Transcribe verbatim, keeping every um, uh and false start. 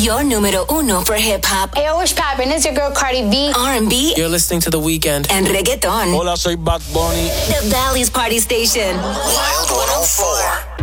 Your número uno for hip hop. Hey, what's poppin'? It's your girl Cardi B. R and B. You're listening to The Weeknd. And reggaeton. Hola, soy Bad Bunny. The Valley's Party Station. Wild one oh four.